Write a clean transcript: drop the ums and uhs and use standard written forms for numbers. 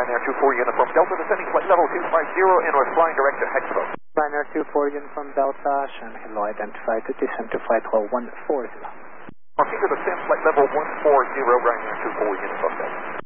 Ryanair 24 uniform Delta, descending flight level 250 and we're flying direct to Hexpo. Ryanair 24 uniform Delta, Shanghai hello identified to descend to flight level 140. Proceed to descend flight level 140, Ryanair 24 uniform Delta.